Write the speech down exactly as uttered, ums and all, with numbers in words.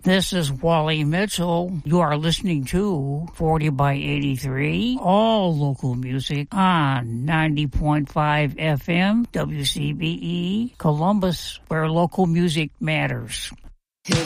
This is Wally Mitchell. You are listening to forty by eighty-three, all local music on ninety point five F M, W C B E, Columbus, where local music matters.